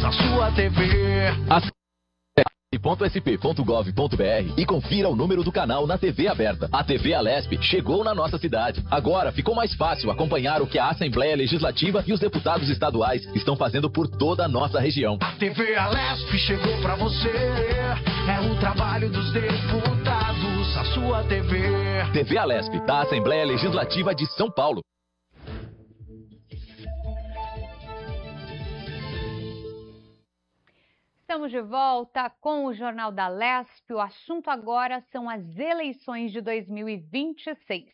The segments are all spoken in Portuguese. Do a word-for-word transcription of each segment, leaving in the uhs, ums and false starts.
a sua T V. ponto s p ponto gov ponto b r e confira o número do canal na T V aberta. A T V Alesp chegou na nossa cidade. Agora ficou mais fácil acompanhar o que a Assembleia Legislativa e os deputados estaduais estão fazendo por toda a nossa região. A T V Alesp chegou pra você. É o trabalho dos deputados, a sua T V. T V Alesp, da Assembleia Legislativa de São Paulo. Estamos de volta com o Jornal da Lesp. O assunto agora são as eleições de dois mil e vinte e seis.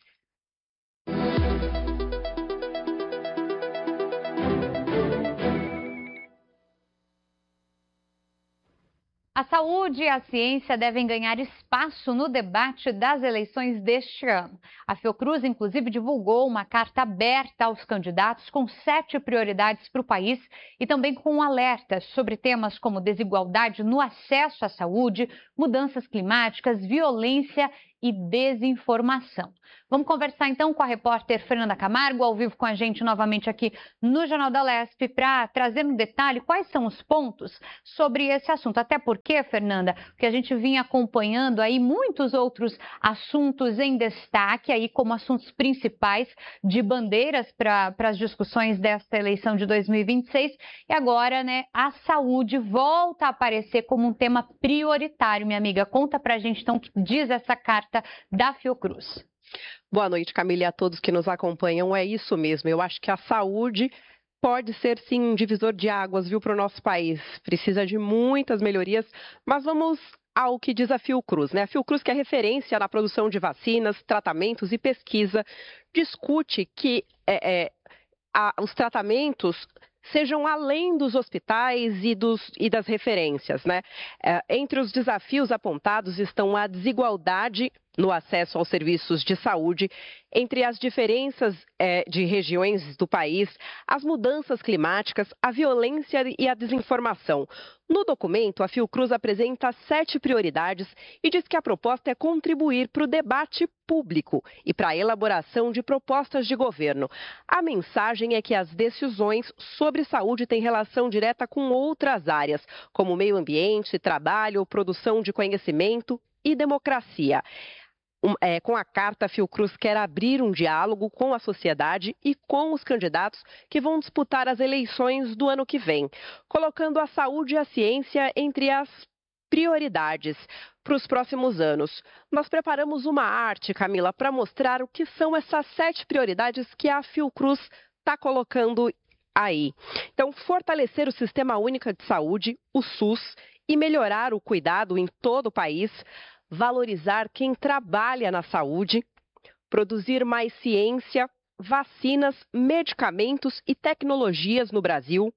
A saúde e a ciência devem ganhar espaço no debate das eleições deste ano. A Fiocruz, inclusive, divulgou uma carta aberta aos candidatos com sete prioridades para o país e também com alertas sobre temas como desigualdade no acesso à saúde, mudanças climáticas, violência e desinformação. Vamos conversar então com a repórter Fernanda Camargo, ao vivo com a gente novamente aqui no Jornal da Lesp, para trazer no detalhe quais são os pontos sobre esse assunto. Até porque, Fernanda, que a gente vinha acompanhando aí muitos outros assuntos em destaque, aí como assuntos principais de bandeiras para as discussões desta eleição de dois mil e vinte e seis. E agora, né, a saúde volta a aparecer como um tema prioritário, minha amiga. Conta pra gente então o que diz essa carta da Fiocruz. Boa noite, Camila, e a todos que nos acompanham. É isso mesmo, eu acho que a saúde pode ser sim um divisor de águas, viu, para o nosso país. Precisa de muitas melhorias, mas vamos ao que diz a Fiocruz, né? A Fiocruz, que é referência na produção de vacinas, tratamentos e pesquisa, discute que é, é, a, os tratamentos sejam além dos hospitais e, dos, e das referências, né? É, entre os desafios apontados estão a desigualdade no acesso aos serviços de saúde, entre as diferenças é, de regiões do país, as mudanças climáticas, a violência e a desinformação. No documento, a Fiocruz apresenta sete prioridades e diz que a proposta é contribuir para o debate público e para a elaboração de propostas de governo. A mensagem é que as decisões sobre saúde têm relação direta com outras áreas, como meio ambiente, trabalho, produção de conhecimento e democracia. Um, é, com a carta, a Fiocruz quer abrir um diálogo com a sociedade e com os candidatos que vão disputar as eleições do ano que vem, colocando a saúde e a ciência entre as prioridades para os próximos anos. Nós preparamos uma arte, Camila, para mostrar o que são essas sete prioridades que a Fiocruz está colocando aí. Então, fortalecer o Sistema Único de Saúde, o SUS, e melhorar o cuidado em todo o país, valorizar quem trabalha na saúde, produzir mais ciência, vacinas, medicamentos e tecnologias no Brasil,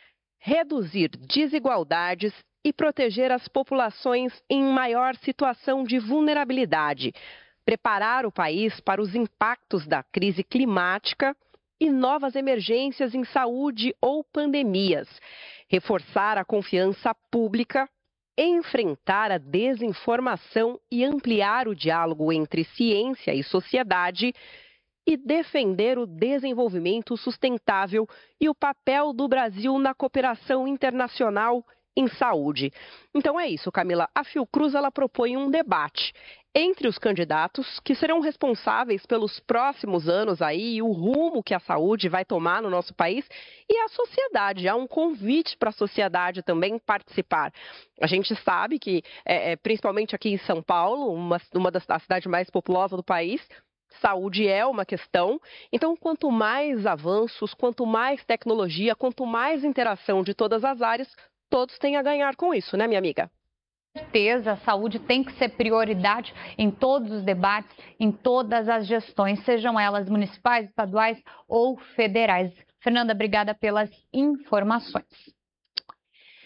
reduzir desigualdades e proteger as populações em maior situação de vulnerabilidade, preparar o país para os impactos da crise climática e novas emergências em saúde ou pandemias, reforçar a confiança pública, enfrentar a desinformação e ampliar o diálogo entre ciência e sociedade e defender o desenvolvimento sustentável e o papel do Brasil na cooperação internacional em saúde. Então é isso, Camila. A Fiocruz ela propõe um debate entre os candidatos que serão responsáveis pelos próximos anos aí e o rumo que a saúde vai tomar no nosso país e a sociedade. Há um convite para a sociedade também participar. A gente sabe que, é, principalmente aqui em São Paulo, uma, uma das das cidades mais populosas do país, saúde é uma questão. Então, quanto mais avanços, quanto mais tecnologia, quanto mais interação de todas as áreas, todos têm a ganhar com isso, né, minha amiga? Com certeza, a saúde tem que ser prioridade em todos os debates, em todas as gestões, sejam elas municipais, estaduais ou federais. Fernanda, obrigada pelas informações.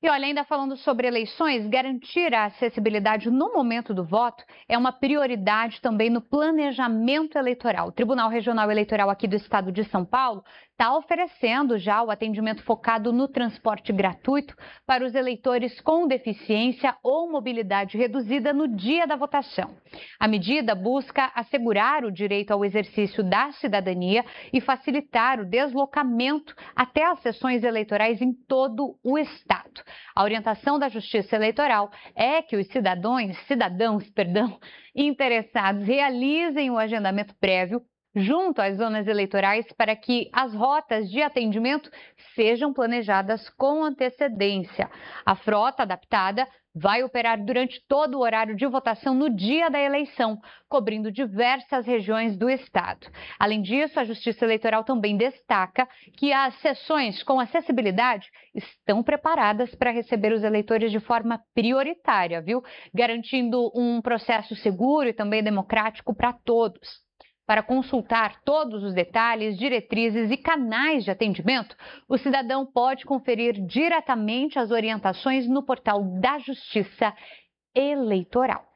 E olha, ainda falando sobre eleições, garantir a acessibilidade no momento do voto é uma prioridade também no planejamento eleitoral. O Tribunal Regional Eleitoral aqui do estado de São Paulo está oferecendo já o atendimento focado no transporte gratuito para os eleitores com deficiência ou mobilidade reduzida no dia da votação. A medida busca assegurar o direito ao exercício da cidadania e facilitar o deslocamento até as sessões eleitorais em todo o estado. A orientação da Justiça Eleitoral é que os cidadãos, cidadãos, perdão, interessados realizem o agendamento prévio junto às zonas eleitorais para que as rotas de atendimento sejam planejadas com antecedência. A frota adaptada vai operar durante todo o horário de votação no dia da eleição, cobrindo diversas regiões do estado. Além disso, a Justiça Eleitoral também destaca que as sessões com acessibilidade estão preparadas para receber os eleitores de forma prioritária, viu? Garantindo um processo seguro e também democrático para todos. Para consultar todos os detalhes, diretrizes e canais de atendimento, o cidadão pode conferir diretamente as orientações no portal da Justiça Eleitoral.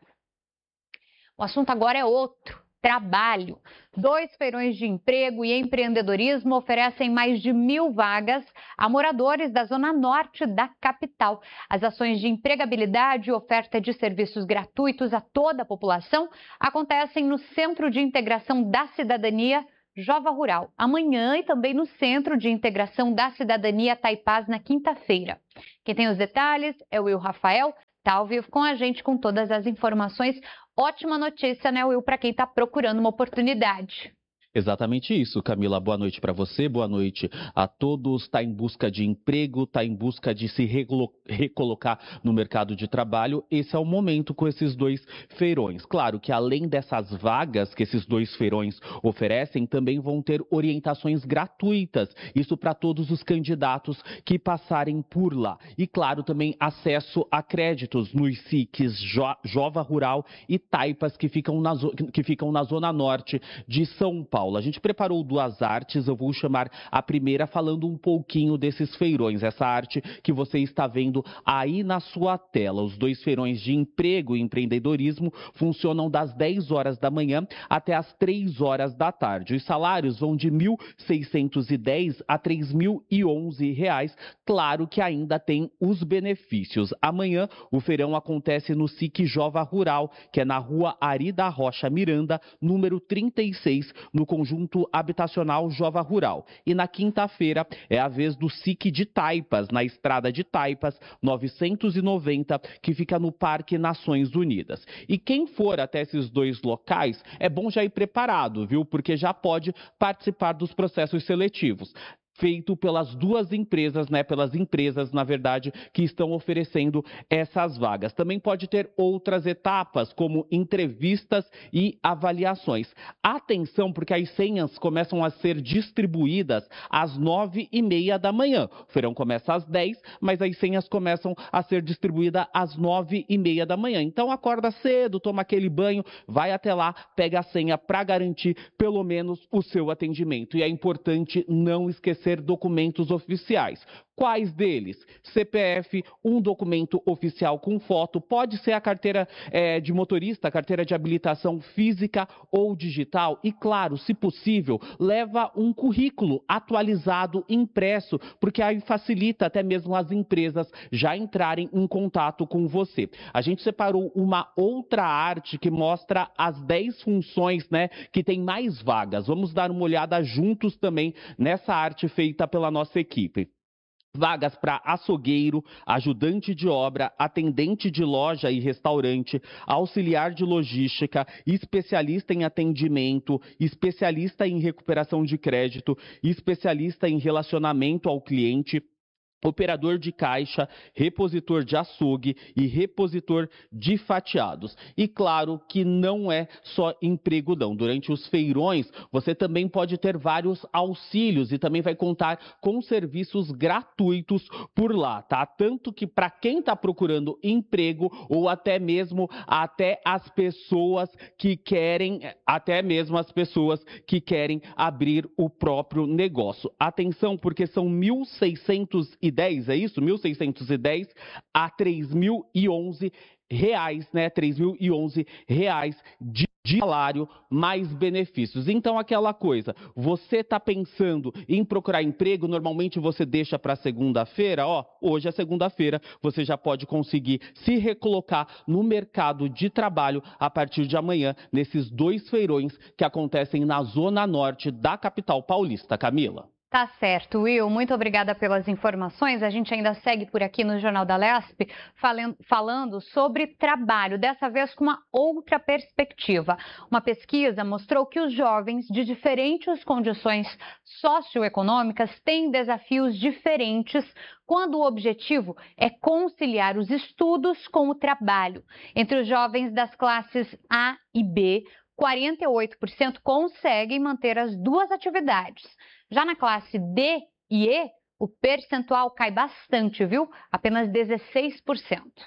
O assunto agora é outro. Trabalho. Dois feirões de emprego e empreendedorismo oferecem mais de mil vagas a moradores da zona norte da capital. As ações de empregabilidade e oferta de serviços gratuitos a toda a população acontecem no Centro de Integração da Cidadania Jova Rural, amanhã, e também no Centro de Integração da Cidadania Taipaz, na quinta-feira. Quem tem os detalhes é o Will Rafael, está ao vivo com a gente com todas as informações. Ótima notícia, né, Will, para quem está procurando uma oportunidade. Exatamente isso, Camila. Boa noite para você, boa noite a todos. Está em busca de emprego, está em busca de se recolocar no mercado de trabalho. Esse é o momento com esses dois feirões. Claro que além dessas vagas que esses dois feirões oferecem, também vão ter orientações gratuitas. Isso para todos os candidatos que passarem por lá. E claro, também acesso a créditos nos S I Cs jo Jova Rural e Taipas, que ficam, na que ficam na zona norte de São Paulo. A gente preparou duas artes, eu vou chamar a primeira falando um pouquinho desses feirões, essa arte que você está vendo aí na sua tela. Os dois feirões de emprego e empreendedorismo funcionam das dez horas da manhã até as três horas da tarde. Os salários vão de mil seiscentos e dez a três mil e onze reais. Claro que ainda tem os benefícios. Amanhã o feirão acontece no S I C Jova Rural, que é na rua Ari da Rocha Miranda, número trinta e seis, no Conjunto Habitacional Jova Rural. E na quinta-feira é a vez do S I C de Taipas, na Estrada de Taipas, novecentos e noventa, que fica no Parque Nações Unidas. E quem for até esses dois locais, é bom já ir preparado, viu? Porque já pode participar dos processos seletivos. Feito pelas duas empresas, né, pelas empresas, na verdade, que estão oferecendo essas vagas. Também pode ter outras etapas, como entrevistas e avaliações. Atenção, porque as senhas começam a ser distribuídas às nove e meia da manhã. O feirão começa às dez, mas as senhas começam a ser distribuídas às nove e meia da manhã. Então, acorda cedo, toma aquele banho, vai até lá, pega a senha para garantir, pelo menos, o seu atendimento. E é importante não esquecer documentos oficiais. Quais deles? C P F, um documento oficial com foto, pode ser a carteira é, de motorista, a carteira de habilitação física ou digital. E claro, se possível, leva um currículo atualizado, impresso, porque aí facilita até mesmo as empresas já entrarem em contato com você. A gente separou uma outra arte que mostra as dez funções, né, que tem mais vagas. Vamos dar uma olhada juntos também nessa arte feita pela nossa equipe. Vagas para açougueiro, ajudante de obra, atendente de loja e restaurante, auxiliar de logística, especialista em atendimento, especialista em recuperação de crédito, especialista em relacionamento ao cliente, operador de caixa, repositor de açougue e repositor de fatiados. E claro que não é só emprego não. Durante os feirões, você também pode ter vários auxílios e também vai contar com serviços gratuitos por lá, tá? Tanto que para quem está procurando emprego ou até mesmo até as pessoas que querem, até mesmo as pessoas que querem abrir o próprio negócio. Atenção, porque são mil seiscentos e e dez, é isso? mil seiscentos e dez a três mil e onze reais, né? três mil e onze reais de de salário mais benefícios. Então, aquela coisa, você está pensando em procurar emprego, normalmente você deixa para segunda-feira, ó, hoje é segunda-feira, você já pode conseguir se recolocar no mercado de trabalho a partir de amanhã, nesses dois feirões que acontecem na zona norte da capital paulista. Camila. Tá certo, Will. Muito obrigada pelas informações. A gente ainda segue por aqui no Jornal da Lesp falando sobre trabalho, dessa vez com uma outra perspectiva. Uma pesquisa mostrou que os jovens de diferentes condições socioeconômicas têm desafios diferentes quando o objetivo é conciliar os estudos com o trabalho. Entre os jovens das classes A e B, quarenta e oito por cento conseguem manter as duas atividades. Já na classe D e E, o percentual cai bastante, viu? Apenas dezesseis por cento.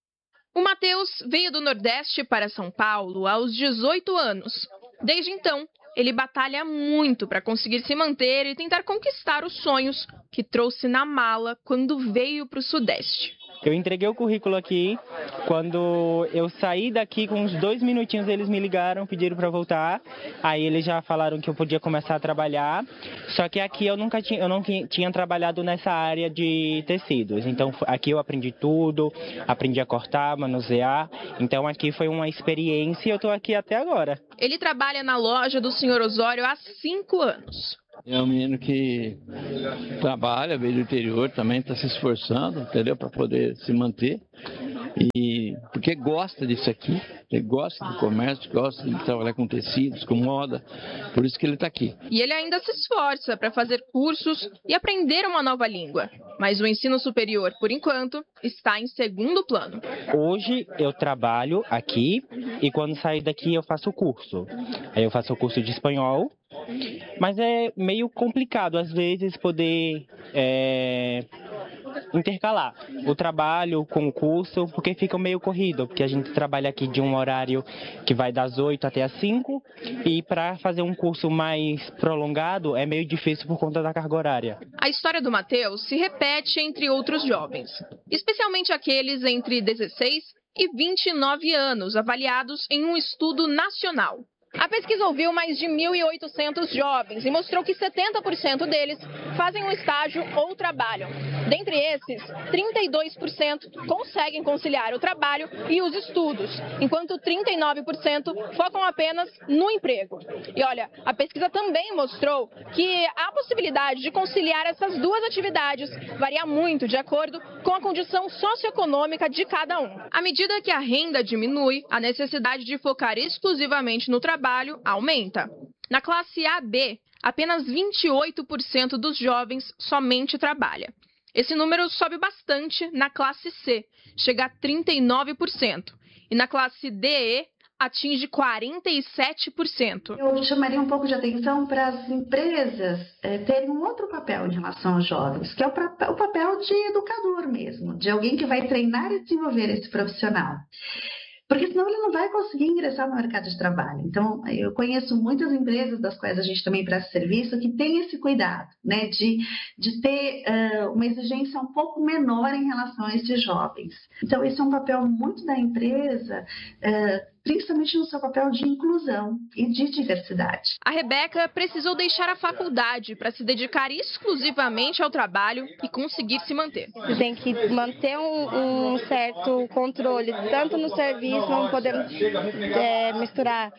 O Matheus veio do Nordeste para São Paulo aos dezoito anos. Desde então, ele batalha muito para conseguir se manter e tentar conquistar os sonhos que trouxe na mala quando veio para o Sudeste. Eu entreguei o currículo aqui, quando eu saí daqui, com uns dois minutinhos eles me ligaram, pediram para voltar, aí eles já falaram que eu podia começar a trabalhar, só que aqui eu nunca tinha, eu não tinha trabalhado nessa área de tecidos, então aqui eu aprendi tudo, aprendi a cortar, manusear, então aqui foi uma experiência e eu estou aqui até agora. Ele trabalha na loja do senhor Osório há cinco anos. É um menino que trabalha, veio do interior, também está se esforçando, entendeu? Para poder se manter. E porque gosta disso aqui, ele gosta do comércio, gosta de trabalhar com tecidos, com moda, por isso que ele está aqui. E ele ainda se esforça para fazer cursos e aprender uma nova língua. Mas o ensino superior, por enquanto, está em segundo plano. Hoje eu trabalho aqui e quando sair daqui eu faço o curso. Aí eu faço o curso de espanhol, mas é meio complicado às vezes poder é, intercalar o trabalho com o curso, porque fica meio corrido, porque a gente trabalha aqui de um horário que vai das oito até as cinco e para fazer um curso mais prolongado é meio difícil por conta da carga horária. A história do Matheus se repete entre outros jovens, especialmente aqueles entre dezesseis e vinte e nove anos, avaliados em um estudo nacional. A pesquisa ouviu mais de mil e oitocentos jovens e mostrou que setenta por cento deles fazem um estágio ou trabalham. Dentre esses, trinta e dois por cento conseguem conciliar o trabalho e os estudos, enquanto trinta e nove por cento focam apenas no emprego. E olha, a pesquisa também mostrou que a possibilidade de conciliar essas duas atividades varia muito de acordo com a condição socioeconômica de cada um. À medida que a renda diminui, a necessidade de focar exclusivamente no trabalho trabalho aumenta. Na classe A B, apenas vinte e oito por cento dos jovens somente trabalha. Esse número sobe bastante na classe C, chega a trinta e nove por cento. E na classe D E, atinge quarenta e sete por cento. Eu chamaria um pouco de atenção para as empresas é, terem um outro papel em relação aos jovens, que é o, pra, o papel de educador mesmo, de alguém que vai treinar e desenvolver esse profissional. Porque senão ele não vai conseguir ingressar no mercado de trabalho. Então, eu conheço muitas empresas das quais a gente também presta serviço que tem esse cuidado, né, de, de ter uh, uma exigência um pouco menor em relação a esses jovens. Então, esse é um papel muito da empresa, uh, principalmente no seu papel de inclusão e de diversidade. A Rebeca precisou deixar a faculdade para se dedicar exclusivamente ao trabalho e conseguir se manter. Tem que manter um, um certo controle, tanto no serviço, não podemos é, misturar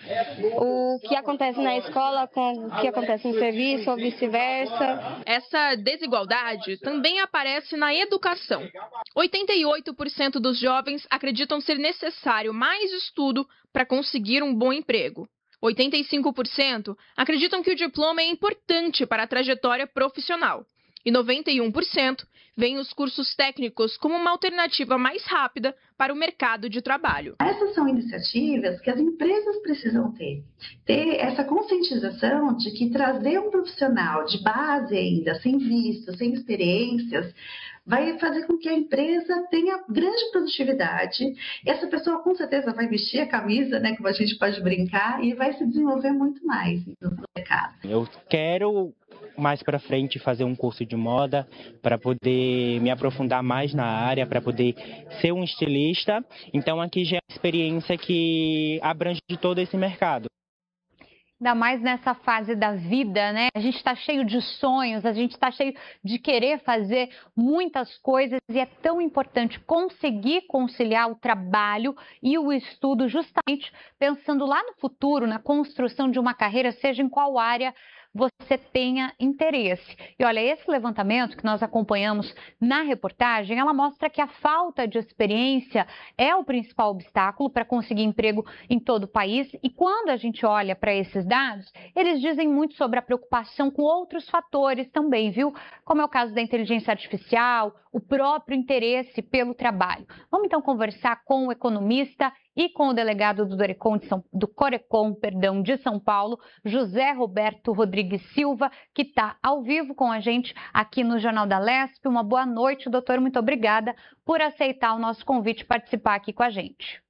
o que acontece na escola com o que acontece no serviço ou vice-versa. Essa desigualdade também aparece na educação. oitenta e oito por cento dos jovens acreditam ser necessário mais estudo para conseguir um bom emprego. oitenta e cinco por cento acreditam que o diploma é importante para a trajetória profissional. E noventa e um por cento veem os cursos técnicos como uma alternativa mais rápida para o mercado de trabalho. Essas são iniciativas que as empresas precisam ter. Ter essa conscientização de que trazer um profissional de base ainda, sem visto, sem experiências, vai fazer com que a empresa tenha grande produtividade. E essa pessoa com certeza vai vestir a camisa, né, como a gente pode brincar, e vai se desenvolver muito mais no mercado. Eu quero mais para frente fazer um curso de moda, para poder me aprofundar mais na área, para poder ser um estilista. Então aqui já é uma experiência que abrange todo esse mercado. Ainda mais nessa fase da vida, né? A gente está cheio de sonhos, a gente está cheio de querer fazer muitas coisas e é tão importante conseguir conciliar o trabalho e o estudo justamente pensando lá no futuro, na construção de uma carreira, seja em qual área você tenha interesse. E olha, esse levantamento que nós acompanhamos na reportagem, ela mostra que a falta de experiência é o principal obstáculo para conseguir emprego em todo o país. E quando a gente olha para esses dados, eles dizem muito sobre a preocupação com outros fatores também, viu? Como é o caso da inteligência artificial, o próprio interesse pelo trabalho. Vamos então conversar com o economista e com o delegado do Corecon de São, do Corecon, perdão, de São Paulo, José Roberto Rodrigues Silva, que está ao vivo com a gente aqui no Jornal da Lesp. Uma boa noite, doutor. Muito obrigada por aceitar o nosso convite e participar aqui com a gente.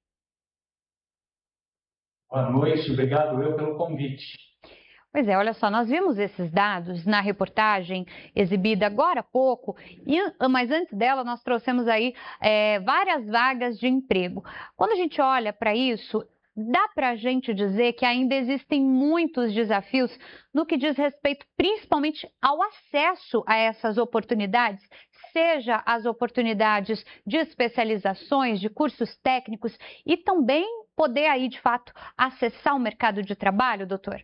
Boa noite, obrigado eu pelo convite. Pois é, olha só, nós vimos esses dados na reportagem exibida agora há pouco, e, mas antes dela nós trouxemos aí é, várias vagas de emprego. Quando a gente olha para isso, dá para a gente dizer que ainda existem muitos desafios no que diz respeito principalmente ao acesso a essas oportunidades, seja as oportunidades de especializações, de cursos técnicos e também poder aí de fato acessar o mercado de trabalho, doutor?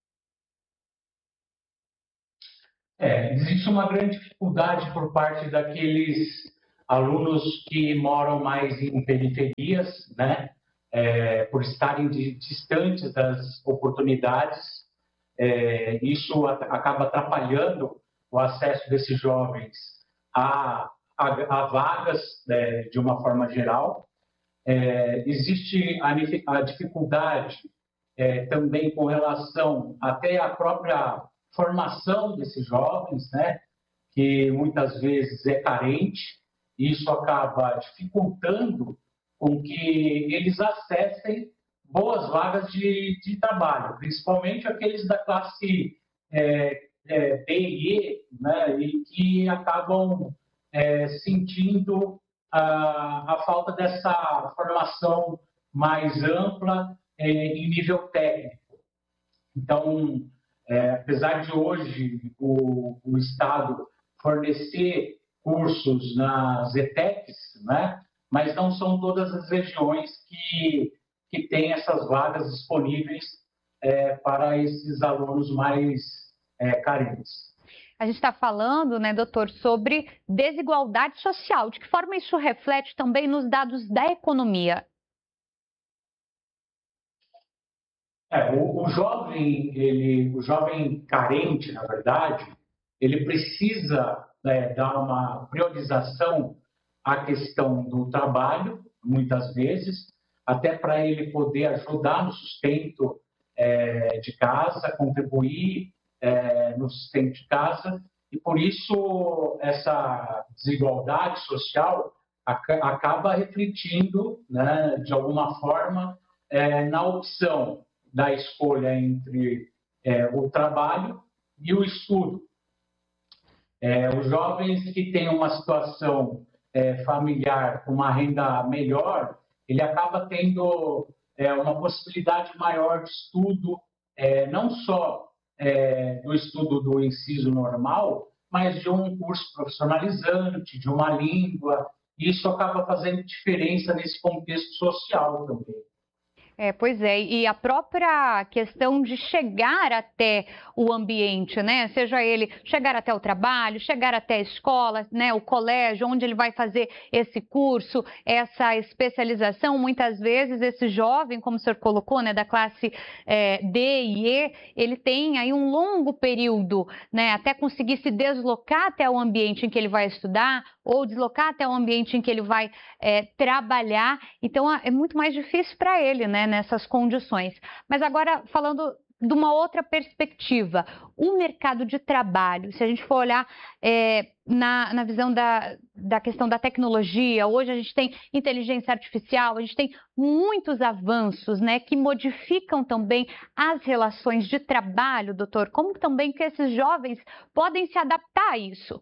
É, existe uma grande dificuldade por parte daqueles alunos que moram mais em periferias, né? É, por estarem de, distantes das oportunidades. É, isso a, acaba atrapalhando o acesso desses jovens a, a, a vagas, né, de uma forma geral. É, existe a, a dificuldade é, também com relação até à própria formação desses jovens, né, que muitas vezes é carente, e isso acaba dificultando com que eles acessem boas vagas de, de trabalho, principalmente aqueles da classe é, é, B e E, né, e que acabam é, sentindo a, a falta dessa formação mais ampla é, em nível técnico. Então, É, apesar de hoje o, o Estado fornecer cursos nas E T E Cs, né, mas não são todas as regiões que, que têm essas vagas disponíveis é, para esses alunos mais é, carentes. A gente está falando, né, doutor, sobre desigualdade social. De que forma isso reflete também nos dados da economia? É, o, o jovem, ele, o jovem carente, na verdade, ele precisa é, dar uma priorização à questão do trabalho, muitas vezes, até para ele poder ajudar no sustento é, de casa, contribuir é, no sustento de casa, e por isso essa desigualdade social acaba refletindo, né, de alguma forma, é, na opção da escolha entre é, o trabalho e o estudo. É, os jovens que têm uma situação é, familiar com uma renda melhor, ele acaba tendo é, uma possibilidade maior de estudo, é, não só é, do estudo do ensino normal, mas de um curso profissionalizante, de uma língua. Isso acaba fazendo diferença nesse contexto social também. É, pois é, e a própria questão de chegar até o ambiente, né? Seja ele chegar até o trabalho, chegar até a escola, né? O colégio, onde ele vai fazer esse curso, essa especialização. Muitas vezes esse jovem, como o senhor colocou, né, da classe é, D e E, ele tem aí um longo período, né? Até conseguir se deslocar até o ambiente em que ele vai estudar, ou deslocar até o ambiente em que ele vai é, trabalhar. Então é muito mais difícil para ele, né, nessas condições. Mas agora, falando de uma outra perspectiva, o mercado de trabalho, se a gente for olhar é, na, na visão da, da questão da tecnologia, hoje a gente tem inteligência artificial, a gente tem muitos avanços, né, que modificam também as relações de trabalho, doutor, como também que esses jovens podem se adaptar a isso?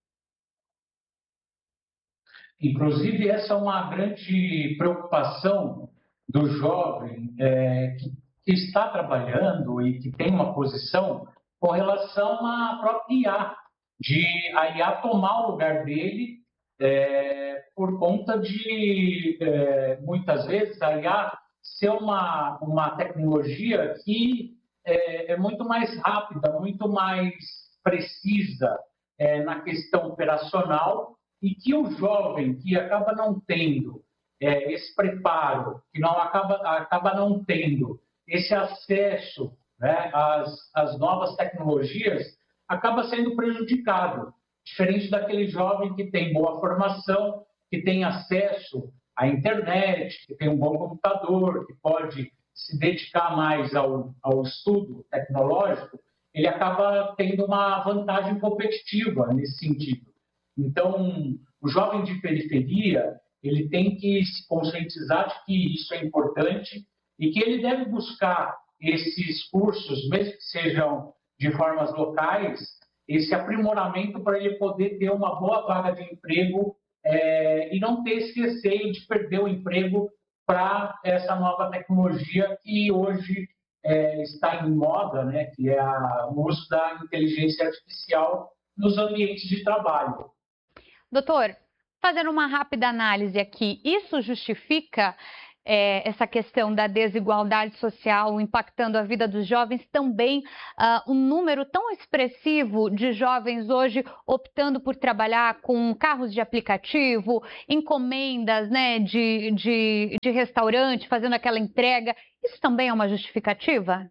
Inclusive, essa é uma grande preocupação do jovem é, que que está trabalhando e que tem uma posição com relação à própria I A, de a I A tomar o lugar dele é, por conta de, é, muitas vezes, a I A ser uma, uma tecnologia que é, é muito mais rápida, muito mais precisa é, na questão operacional e que o jovem que acaba não tendo é, esse preparo, que não acaba, acaba não tendo esse acesso, né, às, às novas tecnologias, acaba sendo prejudicado, diferente daquele jovem que tem boa formação, que tem acesso à internet, que tem um bom computador, que pode se dedicar mais ao, ao estudo tecnológico, ele acaba tendo uma vantagem competitiva nesse sentido. Então, o jovem de periferia, ele tem que se conscientizar de que isso é importante e que ele deve buscar esses cursos, mesmo que sejam de formas locais, esse aprimoramento para ele poder ter uma boa vaga de emprego é, e não ter esse receio de perder o emprego para essa nova tecnologia que hoje é, está em moda, né, que é a, o uso da inteligência artificial nos ambientes de trabalho. Doutor, fazendo uma rápida análise aqui, isso justifica É, essa questão da desigualdade social impactando a vida dos jovens, também uh, um número tão expressivo de jovens hoje optando por trabalhar com carros de aplicativo, encomendas, né, de, de, de restaurante, fazendo aquela entrega, isso também é uma justificativa?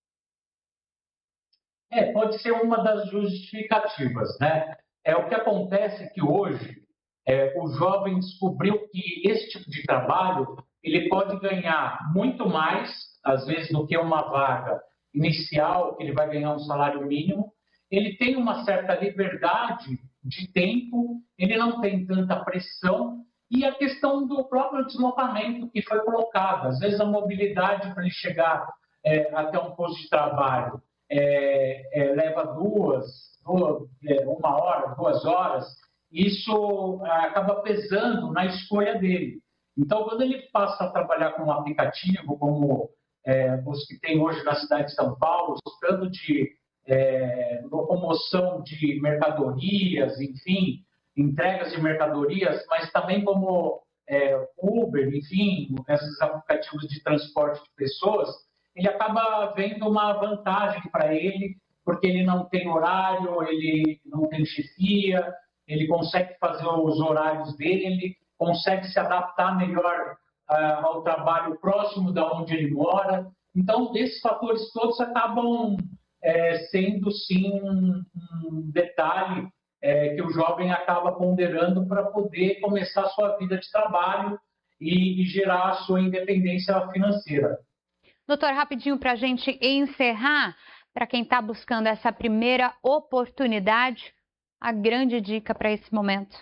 É, pode ser uma das justificativas, né? É o que acontece que hoje é, o jovem descobriu que esse tipo de trabalho ele pode ganhar muito mais, às vezes, do que uma vaga inicial, que ele vai ganhar um salário mínimo. Ele tem uma certa liberdade de tempo, ele não tem tanta pressão. E a questão do próprio deslocamento que foi colocado. Às vezes, a mobilidade para ele chegar é, até um posto de trabalho é, é, leva duas, duas é, uma hora, duas horas. Isso acaba pesando na escolha dele. Então, quando ele passa a trabalhar com um aplicativo, como é, os que tem hoje na cidade de São Paulo, tanto de é, locomoção de mercadorias, enfim, entregas de mercadorias, mas também como é, Uber, enfim, esses aplicativos de transporte de pessoas, ele acaba vendo uma vantagem para ele, porque ele não tem horário, ele não tem chefia, ele consegue fazer os horários dele, ele consegue se adaptar melhor uh, ao trabalho próximo da onde ele mora. Então, esses fatores todos acabam é, sendo, sim, um, um detalhe é, que o jovem acaba ponderando para poder começar a sua vida de trabalho e, e gerar a sua independência financeira. Doutor, rapidinho para a gente encerrar, para quem está buscando essa primeira oportunidade, a grande dica para esse momento.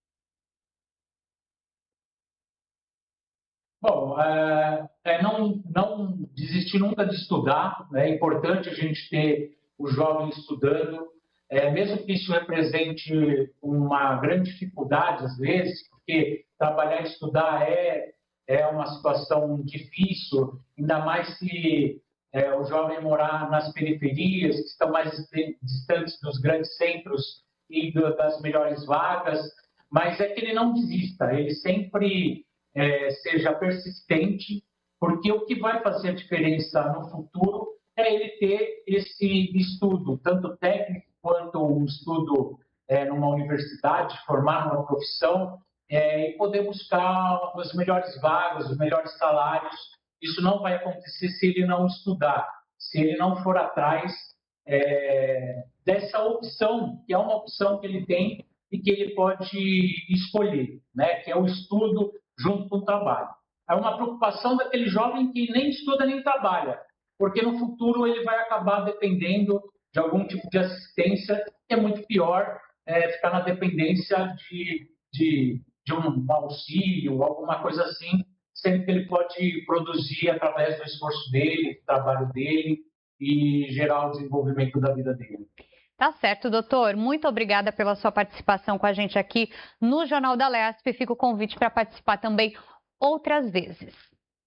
Bom, é, é não, não desistir nunca de estudar, né? É importante a gente ter o jovem estudando, é, mesmo que isso represente uma grande dificuldade às vezes, porque trabalhar e estudar é, é uma situação difícil, ainda mais se é, o jovem morar nas periferias, que estão mais distantes dos grandes centros e do, das melhores vagas, mas é que ele não desista, ele sempre... É, seja persistente, porque o que vai fazer a diferença no futuro é ele ter esse estudo, tanto técnico quanto um estudo é, numa universidade, formar numa profissão é, e poder buscar as melhores vagas, os melhores salários. Isso não vai acontecer se ele não estudar, se ele não for atrás é, dessa opção, que é uma opção que ele tem e que ele pode escolher, né? Que é o estudo junto com o trabalho. É uma preocupação daquele jovem que nem estuda nem trabalha, porque no futuro ele vai acabar dependendo de algum tipo de assistência, que é muito pior é, ficar na dependência de, de, de um auxílio, alguma coisa assim, sendo que ele pode produzir através do esforço dele, do trabalho dele e gerar o desenvolvimento da vida dele. Tá certo, doutor. Muito obrigada pela sua participação com a gente aqui no Jornal da Lesp. Fica o convite para participar também outras vezes.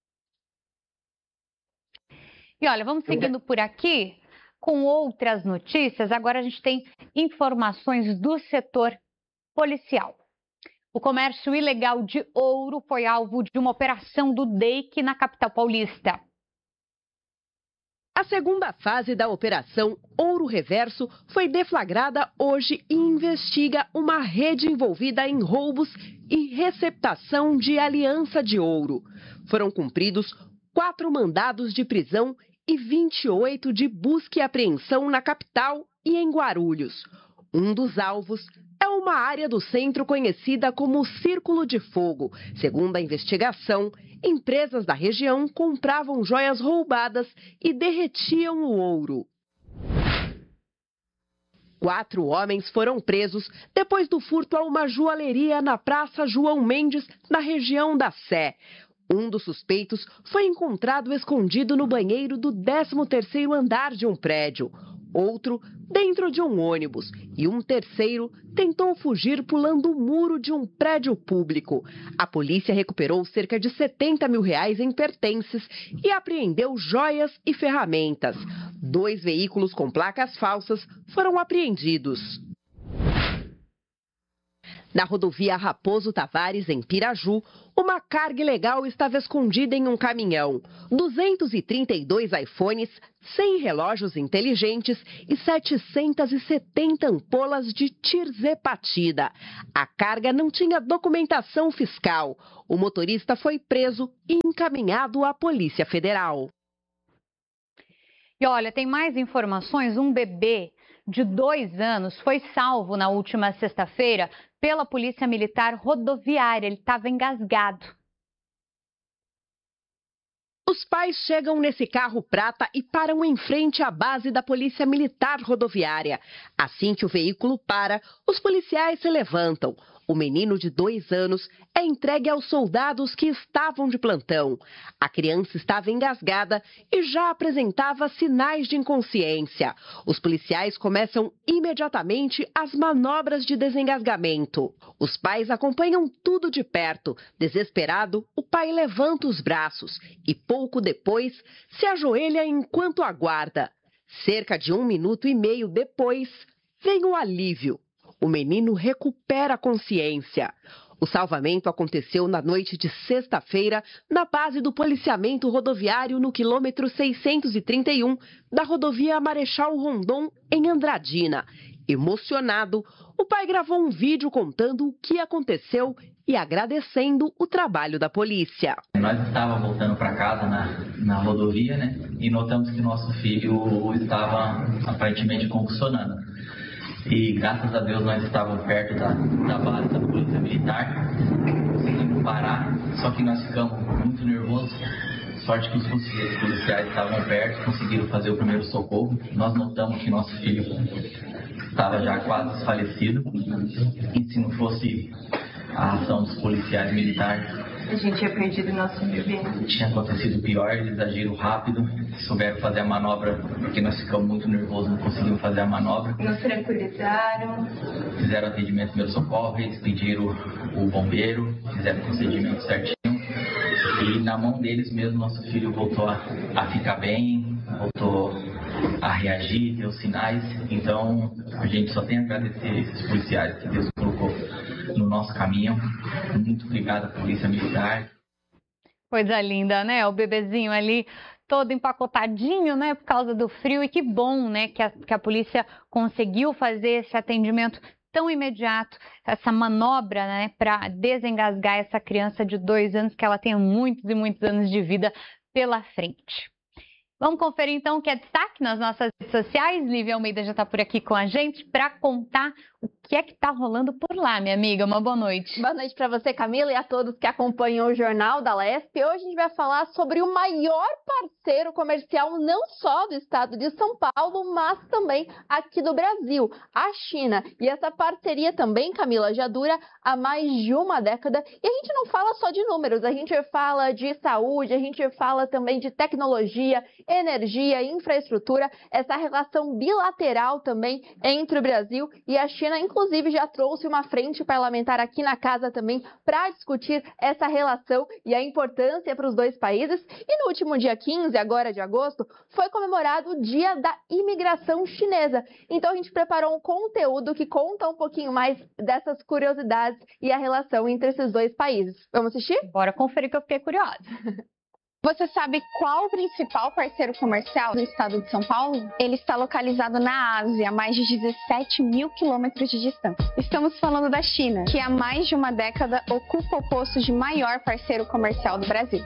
E olha, vamos seguindo por aqui com outras notícias. Agora a gente tem informações do setor policial. O comércio ilegal de ouro foi alvo de uma operação do D E I C na capital paulista. A segunda fase da operação Ouro Reverso foi deflagrada hoje e investiga uma rede envolvida em roubos e receptação de aliança de ouro. Foram cumpridos quatro mandados de prisão e vinte e oito de busca e apreensão na capital e em Guarulhos. Um dos alvos é uma área do centro conhecida como Círculo de Fogo. Segundo a investigação, empresas da região compravam joias roubadas e derretiam o ouro. Quatro homens foram presos depois do furto a uma joalheria na Praça João Mendes, na região da Sé. Um dos suspeitos foi encontrado escondido no banheiro do décimo terceiro andar de um prédio. Outro dentro de um ônibus e um terceiro tentou fugir pulando o muro de um prédio público. A polícia recuperou cerca de setenta mil reais em pertences e apreendeu joias e ferramentas. Dois veículos com placas falsas foram apreendidos. Na rodovia Raposo Tavares, em Piraju, uma carga ilegal estava escondida em um caminhão. duzentos e trinta e dois iPhones, cem relógios inteligentes e setecentas e setenta ampolas de tirzepatida. A carga não tinha documentação fiscal. O motorista foi preso e encaminhado à Polícia Federal. E olha, tem mais informações. Um bebê de dois anos foi salvo na última sexta-feira pela Polícia Militar Rodoviária. Ele estava engasgado. Os pais chegam nesse carro prata e param em frente à base da Polícia Militar Rodoviária. Assim que o veículo para, os policiais se levantam. O menino de dois anos é entregue aos soldados que estavam de plantão. A criança estava engasgada e já apresentava sinais de inconsciência. Os policiais começam imediatamente as manobras de desengasgamento. Os pais acompanham tudo de perto. Desesperado, o pai levanta os braços e pouco depois se ajoelha enquanto aguarda. Cerca de um minuto e meio depois, vem o alívio. O menino recupera a consciência. O salvamento aconteceu na noite de sexta-feira na base do policiamento rodoviário no quilômetro seiscentos e trinta e um da rodovia Marechal Rondon, em Andradina. Emocionado, o pai gravou um vídeo contando o que aconteceu e agradecendo o trabalho da polícia. Nós estávamos voltando para casa na, na rodovia, né? E notamos que nosso filho estava aparentemente convulsionando. E graças a Deus nós estávamos perto da, da base da Polícia Militar, conseguimos parar, só que nós ficamos muito nervosos. Sorte que os policiais estavam perto, conseguiram fazer o primeiro socorro. Nós notamos que nosso filho estava já quase desfalecido. E se não fosse a ação dos policiais militares, a gente tinha perdido nosso bebê. Tinha acontecido pior, eles agiram rápido, souberam fazer a manobra, porque nós ficamos muito nervosos, não conseguimos fazer a manobra. Nos tranquilizaram. Fizeram atendimento primeiro socorro, eles pediram o bombeiro, fizeram o procedimento certinho. E na mão deles mesmo, nosso filho voltou a, a ficar bem, voltou a reagir, deu sinais. Então, a gente só tem a agradecer esses policiais que Deus colocou no nosso caminho. Muito obrigado, Polícia Militar. Coisa linda, né? O bebezinho ali todo empacotadinho, né? Por causa do frio. E que bom, né? Que a, que a polícia conseguiu fazer esse atendimento tão imediato, essa manobra, né? Para desengasgar essa criança de dois anos, que ela tem muitos e muitos anos de vida pela frente. Vamos conferir então o que é destaque nas nossas redes sociais. Lívia Almeida já está por aqui com a gente para contar o que é que está rolando por lá, minha amiga. Uma boa noite. Boa noite para você, Camila, e a todos que acompanham o Jornal da Lesp. Hoje a gente vai falar sobre o maior parceiro comercial não só do estado de São Paulo, mas também aqui do Brasil, a China. E essa parceria também, Camila, já dura há mais de uma década. E a gente não fala só de números, a gente fala de saúde, a gente fala também de tecnologia, energia, infraestrutura, essa relação bilateral também entre o Brasil e a China, inclusive já trouxe uma frente parlamentar aqui na casa também para discutir essa relação e a importância para os dois países. E no último dia quinze, agora de agosto, foi comemorado o Dia da Imigração Chinesa. Então a gente preparou um conteúdo que conta um pouquinho mais dessas curiosidades e a relação entre esses dois países. Vamos assistir? Bora conferir que eu fiquei curiosa. Você sabe qual o principal parceiro comercial do estado de São Paulo? Ele está localizado na Ásia, a mais de dezessete mil quilômetros de distância. Estamos falando da China, que há mais de uma década ocupa o posto de maior parceiro comercial do Brasil.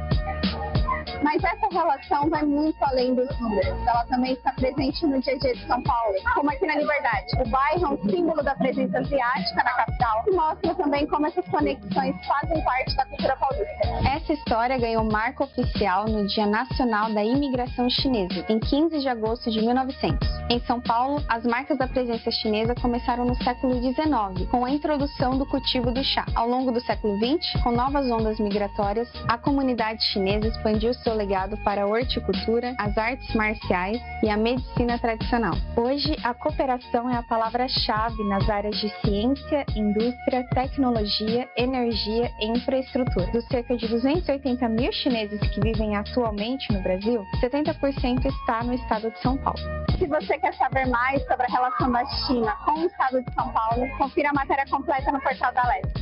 Mas essa relação vai muito além dos números. Ela também está presente no dia a dia de São Paulo, como aqui na Liberdade. O bairro é um símbolo da presença asiática na capital e mostra também como essas conexões fazem parte da cultura paulista. Essa história ganhou marca oficial no Dia Nacional da Imigração Chinesa, em quinze de agosto de mil e novecentos. Em São Paulo, as marcas da presença chinesa começaram no século dezenove, com a introdução do cultivo do chá. Ao longo do século vinte, com novas ondas migratórias, a comunidade chinesa expandiu seu legado para a horticultura, as artes marciais e a medicina tradicional. Hoje, a cooperação é a palavra-chave nas áreas de ciência, indústria, tecnologia, energia e infraestrutura. Dos cerca de duzentos e oitenta mil chineses que vivem atualmente no Brasil, setenta por cento está no estado de São Paulo. Se você quer saber mais sobre a relação da China com o estado de São Paulo, confira a matéria completa no portal da Lesp.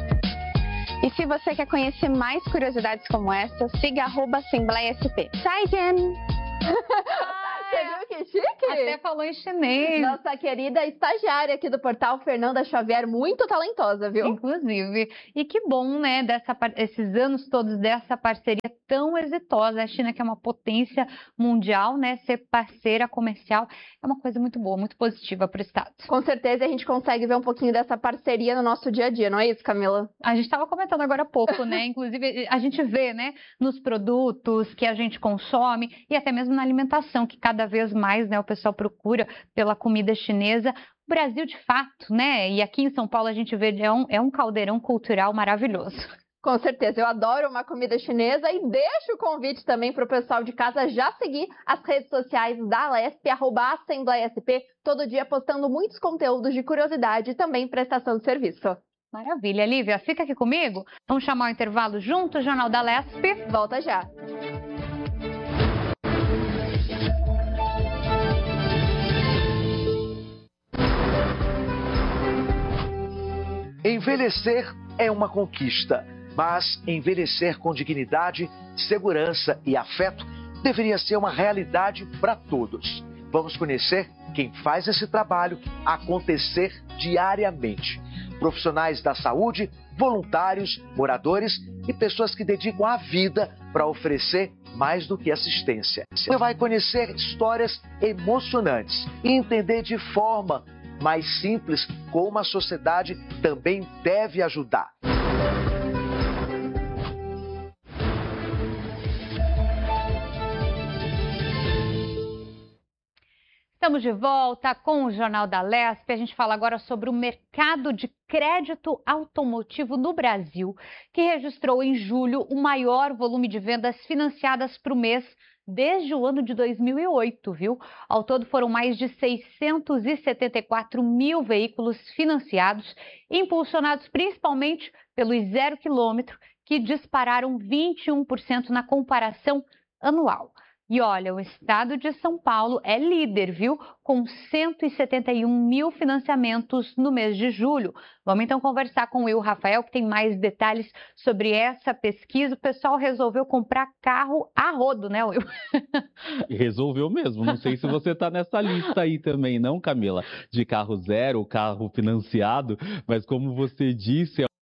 E se você quer conhecer mais curiosidades como essa, siga arroba Assembleia S P. Zaijian! Você viu que chique? Até falou em chinês. Nossa querida estagiária aqui do portal, Fernanda Xavier, muito talentosa, viu? Inclusive. E que bom, né, dessa, esses anos todos dessa parceria tão exitosa. A China, que é uma potência mundial, né, ser parceira comercial é uma coisa muito boa, muito positiva para o estado. Com certeza a gente consegue ver um pouquinho dessa parceria no nosso dia a dia, não é isso, Camila? A gente estava comentando agora há pouco, né? Inclusive, a gente vê, né, nos produtos que a gente consome e até mesmo na alimentação, que cada vez mais, né, o pessoal procura pela comida chinesa. O Brasil, de fato, né, e aqui em São Paulo a gente vê, é um, é um caldeirão cultural maravilhoso. Com certeza, eu adoro uma comida chinesa e deixo o convite também para o pessoal de casa já seguir as redes sociais da Lesp, arroba Assembleia S P, todo dia postando muitos conteúdos de curiosidade e também prestação de serviço. Maravilha, Lívia, fica aqui comigo, vamos chamar o intervalo junto, o Jornal da Lesp, volta já. Envelhecer é uma conquista, mas envelhecer com dignidade, segurança e afeto deveria ser uma realidade para todos. Vamos conhecer quem faz esse trabalho acontecer diariamente. Profissionais da saúde, voluntários, moradores e pessoas que dedicam a vida para oferecer mais do que assistência. Você vai conhecer histórias emocionantes e entender de forma mais simples como a sociedade também deve ajudar. Estamos de volta com o Jornal da Lesp. A gente fala agora sobre o mercado de crédito automotivo no Brasil, que registrou em julho o maior volume de vendas financiadas para o mês desde o ano de dois mil e oito, viu? Ao todo foram mais de seiscentos e setenta e quatro mil veículos financiados, impulsionados principalmente pelos zero quilômetro, que dispararam vinte e um por cento na comparação anual. E olha, o estado de São Paulo é líder, viu? Com cento e setenta e um mil financiamentos no mês de julho. Vamos então conversar com o Will Rafael, que tem mais detalhes sobre essa pesquisa. O pessoal resolveu comprar carro a rodo, né, Will? Resolveu mesmo. Não sei se você está nessa lista aí também, não, Camila? De carro zero, carro financiado. Mas como você disse, é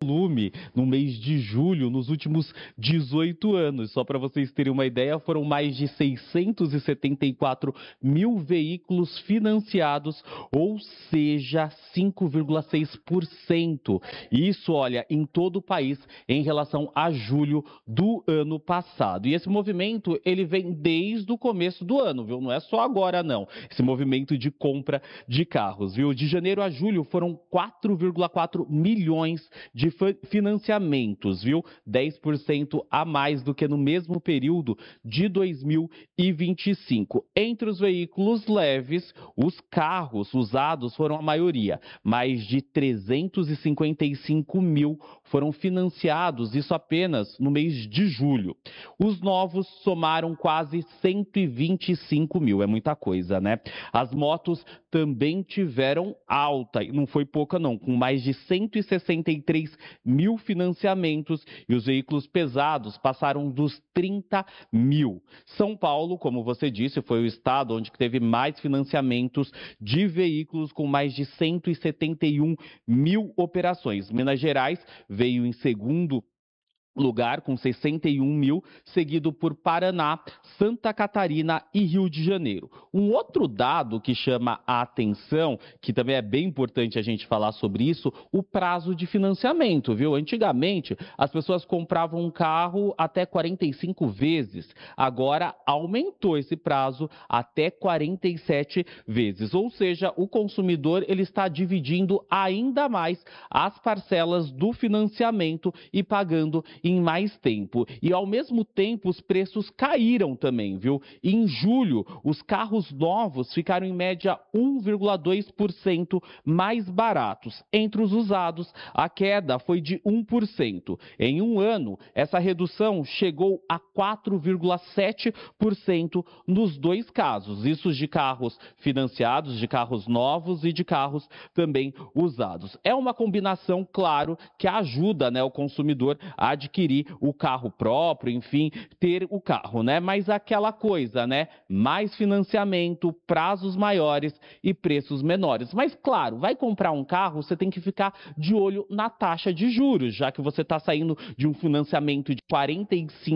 volume no mês de julho nos últimos dezoito anos. Só para vocês terem uma ideia, foram mais de seiscentos e setenta e quatro mil veículos financiados, ou seja, cinco vírgula seis por cento. Isso, olha, em todo o país em relação a julho do ano passado. E esse movimento, ele vem desde o começo do ano, viu? Não é só agora, não. Esse movimento de compra de carros, viu? De janeiro a julho foram quatro vírgula quatro milhões de financiamentos, viu? dez por cento a mais do que no mesmo período de dois mil e vinte e cinco. Entre os veículos leves, os carros usados foram a maioria. Mais de trezentos e cinquenta e cinco mil foram financiados, isso apenas no mês de julho. Os novos somaram quase cento e vinte e cinco mil, é muita coisa, né? As motos também tiveram alta, e não foi pouca não, com mais de cento e sessenta e três mil financiamentos, e os veículos pesados passaram dos trinta mil. São Paulo, como você disse, foi o estado onde teve mais financiamentos de veículos, com mais de cento e setenta e um mil operações. Minas Gerais veio em segundo lugar, com sessenta e um mil, seguido por Paraná, Santa Catarina e Rio de Janeiro. Um outro dado que chama a atenção, que também é bem importante a gente falar sobre isso, o prazo de financiamento, viu? Antigamente, as pessoas compravam um carro até quarenta e cinco vezes. Agora, aumentou esse prazo até quarenta e sete vezes. Ou seja, o consumidor ele está dividindo ainda mais as parcelas do financiamento e pagando em mais tempo. E ao mesmo tempo os preços caíram também, viu? Em julho, os carros novos ficaram em média um vírgula dois por cento mais baratos. Entre os usados, a queda foi de um por cento. Em um ano, essa redução chegou a quatro vírgula sete por cento nos dois casos. Isso de carros financiados, de carros novos e de carros também usados. É uma combinação, claro, que ajuda, né, o consumidor a adquirir o carro próprio, enfim, ter o carro, né? Mas aquela coisa, né? Mais financiamento, prazos maiores e preços menores. Mas, claro, vai comprar um carro, você tem que ficar de olho na taxa de juros, já que você está saindo de um financiamento de quarenta e cinco